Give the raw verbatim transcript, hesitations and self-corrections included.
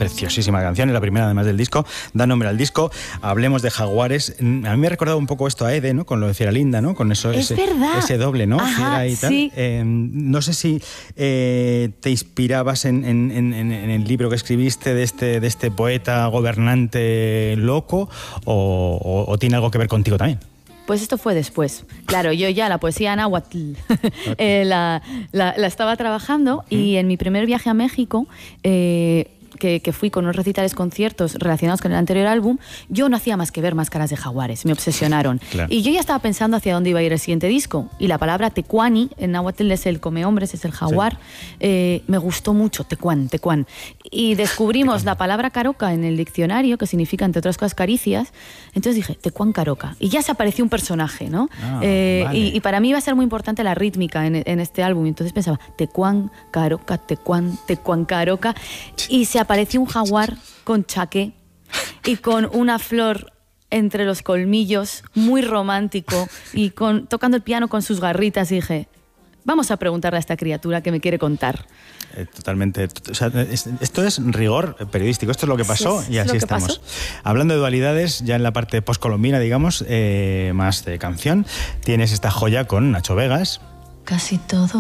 preciosísima canción, es la primera además del disco, da nombre al disco. Hablemos de Jaguares. A mí me ha recordado un poco esto a Ede, ¿no? Con lo de Fiera Linda, ¿no? Con eso, es ese, verdad. ese doble, ¿no? Ajá, Fiera y tal. sí. Eh, no sé si eh, te inspirabas en, en, en, en el libro que escribiste de este, de este poeta gobernante loco o, o, o tiene algo que ver contigo también. Pues esto fue después. Claro, yo ya la poesía náhuatl eh, la, la, la estaba trabajando y en mi primer viaje a México, eh, que, que fui con unos recitales, conciertos relacionados con el anterior álbum, yo no hacía más que ver Máscaras de Jaguares, me obsesionaron. Claro. Y yo ya estaba pensando hacia dónde iba a ir el siguiente disco. Y la palabra tecuani, en náhuatl es el come hombres, es el jaguar, sí. eh, me gustó mucho, tecuán, tecuán. Y descubrimos la palabra caroca en el diccionario, que significa, entre otras cosas, caricias. Entonces dije, tecuán caroca. Y ya se apareció un personaje, ¿no? Ah, eh, vale. y, y para mí iba a ser muy importante la rítmica en, en este álbum. Entonces pensaba, tecuán caroca, tecuán, tecuán caroca. Y se apareció un jaguar con chaqué y con una flor entre los colmillos, muy romántico, y con, tocando el piano con sus garritas. Y dije, vamos a preguntarle a esta criatura qué me quiere contar. Eh, totalmente. O sea, es, esto es rigor periodístico. Esto es lo que pasó sí, y así estamos. Pasó. Hablando de dualidades, ya en la parte postcolombina, digamos, eh, más de canción, tienes esta joya con Nacho Vegas. Casi todo